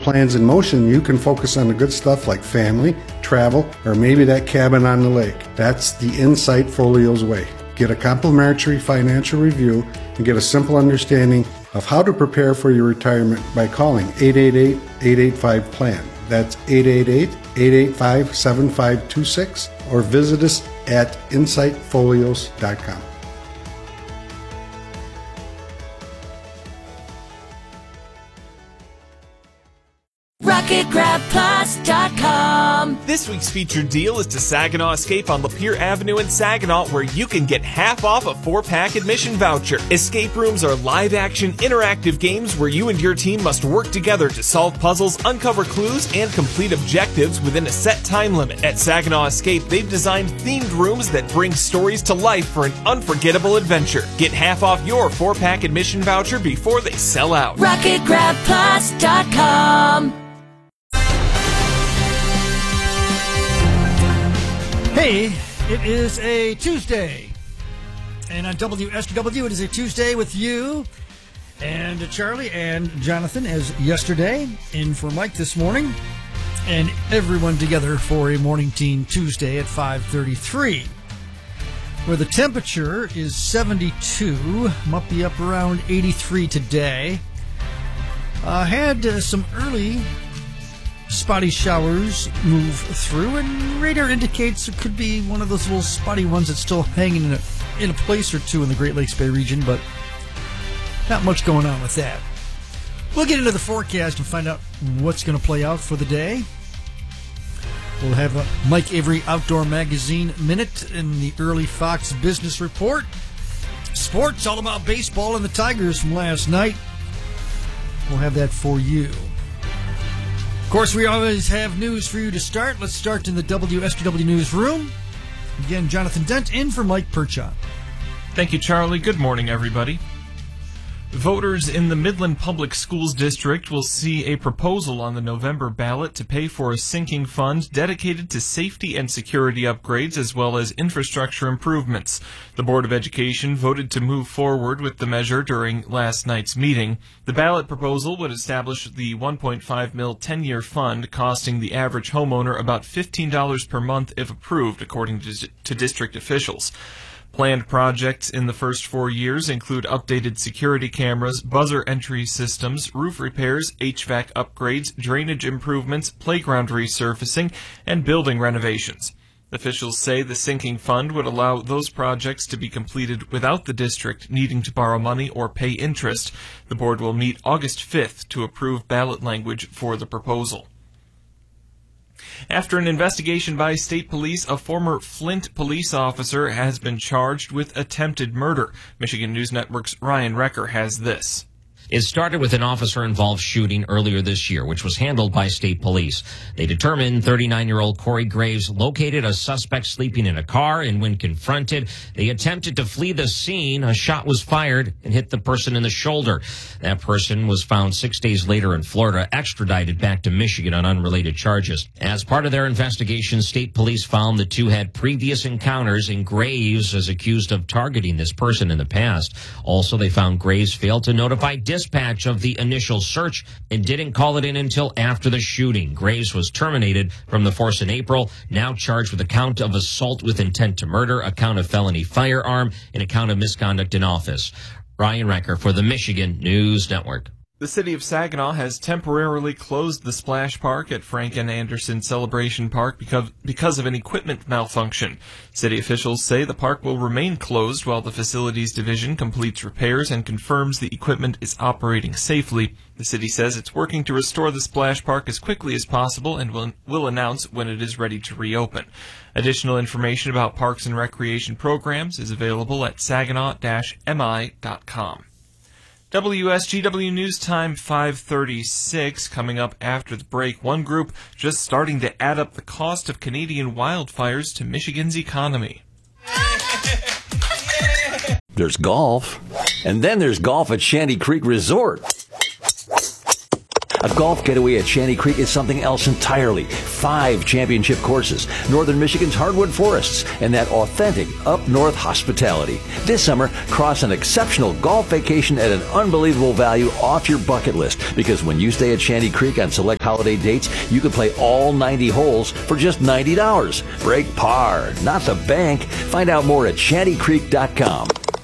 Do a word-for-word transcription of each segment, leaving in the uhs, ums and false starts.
plans in motion, you can focus on the good stuff like family, travel, or maybe that cabin on the lake. That's the Insight Folios way. Get a complimentary financial review and get a simple understanding of how to prepare for your retirement by calling eight eight eight, eight eight five, P L A N. That's eight eight eight, eight eight five, seven five two six or visit us at insight folios dot com. rocket grab plus dot com. This week's featured deal is to Saginaw Escape on Lapeer Avenue in Saginaw, where you can get half off a four-pack admission voucher. Escape rooms are live-action, interactive games where you and your team must work together to solve puzzles, uncover clues, and complete objectives within a set time limit. At Saginaw Escape, they've designed themed rooms that bring stories to life for an unforgettable adventure. Get half off your four-pack admission voucher before they sell out. rocket grab plus dot com. Hey, it is a Tuesday, and on W S W it is a Tuesday with you and Charlie and Jonathan as yesterday, in for Mike this morning, and everyone together for a Morning Teen Tuesday at five thirty-three, where the temperature is seventy-two, might be up around eighty-three today. Uh, had uh, some early spotty showers move through, and radar indicates it could be one of those little spotty ones that's still hanging in a, in a place or two in the Great Lakes Bay region, but not much going on with that. We'll get into the forecast and find out what's going to play out for the day. We'll have a Mike Avery Outdoor Magazine Minute in the early Fox Business Report. Sports, all about baseball and the Tigers from last night. We'll have that for you. Of course, we always have news for you to start. Let's start in the W S W newsroom. Again, Jonathan Dent in for Mike Perchot. Thank you, Charlie. Good morning, everybody. Voters in the Midland Public Schools District will see a proposal on the November ballot to pay for a sinking fund dedicated to safety and security upgrades as well as infrastructure improvements. The Board of Education voted to move forward with the measure during last night's meeting. The ballot proposal would establish the one point five mil ten-year fund, costing the average homeowner about fifteen dollars per month if approved, according to, to district officials. Planned projects in the first four years include updated security cameras, buzzer entry systems, roof repairs, H V A C upgrades, drainage improvements, playground resurfacing, and building renovations. Officials say the sinking fund would allow those projects to be completed without the district needing to borrow money or pay interest. The board will meet August fifth to approve ballot language for the proposal. After an investigation by state police, a former Flint police officer has been charged with attempted murder. Michigan News Network's Ryan Recker has this. It started with an officer-involved shooting earlier this year, which was handled by state police. They determined thirty-nine-year-old Corey Graves located a suspect sleeping in a car, and when confronted, they attempted to flee the scene. A shot was fired and hit the person in the shoulder. That person was found six days later in Florida, extradited back to Michigan on unrelated charges. As part of their investigation, state police found the two had previous encounters, and Graves is accused of targeting this person in the past. Also, they found Graves failed to notify dispatch of the initial search and didn't call it in until after the shooting. Graves was terminated from the force in April, now charged with a count of assault with intent to murder, a count of felony firearm, and a count of misconduct in office. Ryan Recker for the Michigan News Network. The city of Saginaw has temporarily closed the splash park at Frank and Anderson Celebration Park because, because of an equipment malfunction. City officials say the park will remain closed while the facilities division completes repairs and confirms the equipment is operating safely. The city says it's working to restore the splash park as quickly as possible and will, will announce when it is ready to reopen. Additional information about parks and recreation programs is available at saginaw dash m i dot com. W S G W News Time five thirty-six. Coming up after the break, one group just starting to add up the cost of Canadian wildfires to Michigan's economy. There's golf, and then there's golf at Shanty Creek Resort. A golf getaway at Shanty Creek is something else entirely. Five championship courses, Northern Michigan's hardwood forests, and that authentic up-north hospitality. This summer, cross an exceptional golf vacation at an unbelievable value off your bucket list, because when you stay at Shanty Creek on select holiday dates, you can play all ninety holes for just ninety dollars. Break par, not the bank. Find out more at shanty creek dot com.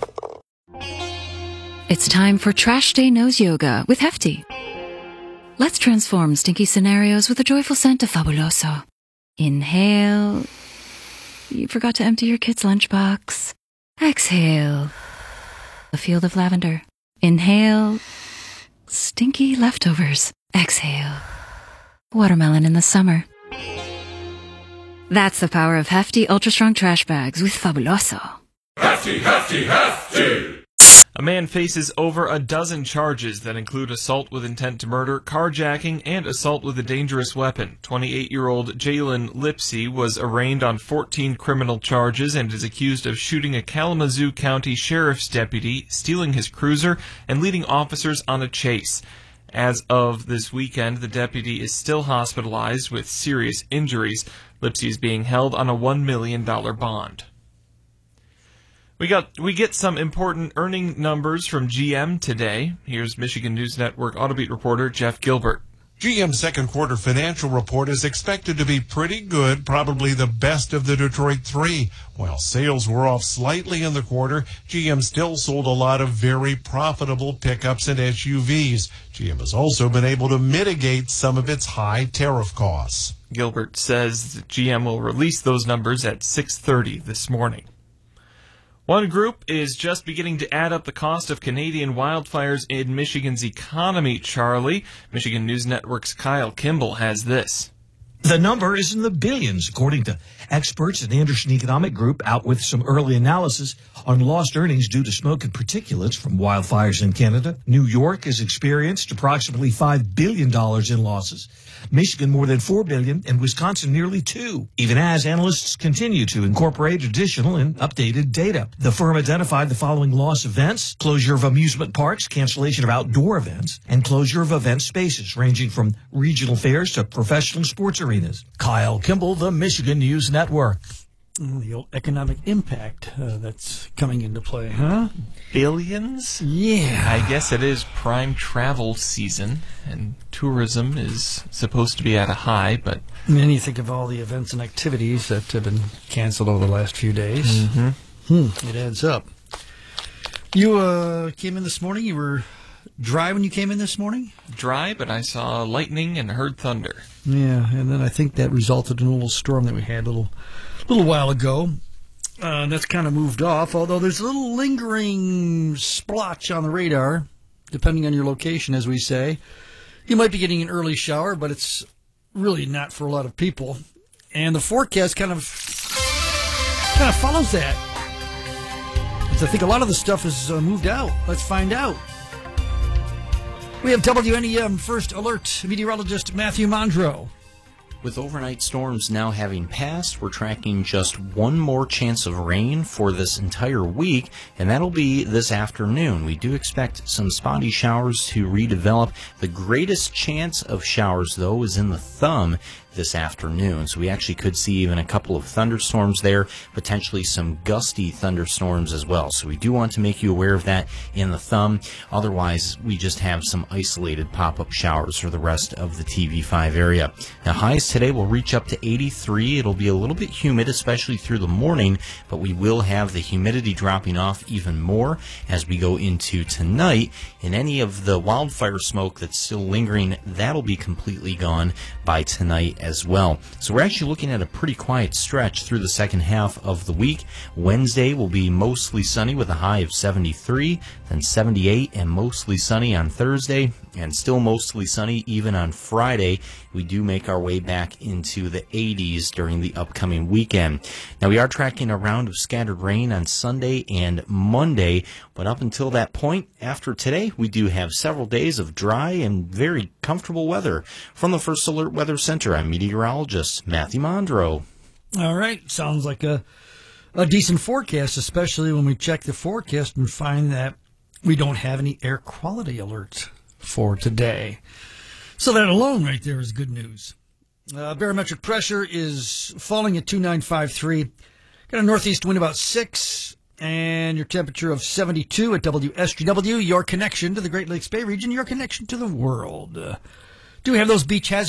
It's time for Trash Day Nose Yoga with Hefty. Let's transform stinky scenarios with a joyful scent of Fabuloso. Inhale. You forgot to empty your kid's lunchbox. Exhale. A field of lavender. Inhale. Stinky leftovers. Exhale. Watermelon in the summer. That's the power of Hefty Ultra Strong Trash Bags with Fabuloso. Hefty, hefty, hefty! A man faces over a dozen charges that include assault with intent to murder, carjacking, and assault with a dangerous weapon. twenty-eight-year-old Jalen Lipsey was arraigned on fourteen criminal charges and is accused of shooting a Kalamazoo County Sheriff's deputy, stealing his cruiser, and leading officers on a chase. As of this weekend, the deputy is still hospitalized with serious injuries. Lipsey is being held on a one million dollars bond. We got we get some important earning numbers from G M today. Here's Michigan News Network Autobeat reporter Jeff Gilbert. G M's second quarter financial report is expected to be pretty good, probably the best of the Detroit Three. While sales were off slightly in the quarter, G M still sold a lot of very profitable pickups and S U Vs. G M has also been able to mitigate some of its high tariff costs. Gilbert says that G M will release those numbers at six thirty this morning. One group is just beginning to add up the cost of Canadian wildfires in Michigan's economy, Charlie. Michigan News Network's Kyle Kimball has this. The number is in the billions, according to experts at Anderson Economic Group, out with some early analysis on lost earnings due to smoke and particulates from wildfires in Canada. New York has experienced approximately five billion dollars in losses. Michigan more than four billion dollars, and Wisconsin nearly two, even as analysts continue to incorporate additional and updated data. The firm identified the following loss events: closure of amusement parks, cancellation of outdoor events, and closure of event spaces ranging from regional fairs to professional sports arenas. Kyle Kimball, the Michigan News Network. The old economic impact uh, that's coming into play, huh? Billions? Yeah. I guess it is prime travel season, and tourism is supposed to be at a high, but... And then you think of all the events and activities that have been canceled over the last few days. Mm-hmm. Hmm, it adds up. You uh, came in this morning, you were dry when you came in this morning? Dry, but I saw lightning and heard thunder. Yeah, and then I think that resulted in a little storm that we had a little... A little while ago. Uh, that's kind of moved off, although there's a little lingering splotch on the radar, depending on your location, as we say. You might be getting an early shower, but it's really not for a lot of people. And the forecast kind of kind of follows that. Because I think a lot of the stuff is uh, moved out. Let's find out. We have W N E M First Alert meteorologist Matthew Mondro. With overnight storms now having passed, we're tracking just one more chance of rain for this entire week, and that'll be this afternoon. We do expect some spotty showers to redevelop. The greatest chance of showers, though, is in the thumb this afternoon. So we actually could see even a couple of thunderstorms there, potentially some gusty thunderstorms as well. So we do want to make you aware of that in the thumb. Otherwise, we just have some isolated pop-up showers for the rest of the T V five area. Now, highs today will reach up to eighty-three. It'll be a little bit humid, especially through the morning, but we will have the humidity dropping off even more as we go into tonight. And any of the wildfire smoke that's still lingering, that'll be completely gone by tonight as well. So we're actually looking at a pretty quiet stretch through the second half of the week. Wednesday will be mostly sunny with a high of seventy-three, then seventy-eight, and mostly sunny on Thursday, and still mostly sunny even on Friday. We do make our way back into the eighties during the upcoming weekend. Now, we are tracking a round of scattered rain on Sunday and Monday, but up until that point, after today, we do have several days of dry and very comfortable weather. From the First Alert Weather Center, I'm meteorologist Matthew Mondro. All right. Sounds like a, a decent forecast, especially when we check the forecast and find that we don't have any air quality alerts for today. So that alone right there is good news. Uh, barometric pressure is falling at two nine five three. Got a northeast wind about six, and your temperature of seventy-two at W S G W. Your connection to the Great Lakes Bay region, your connection to the world. Uh, do we have those beach hazards?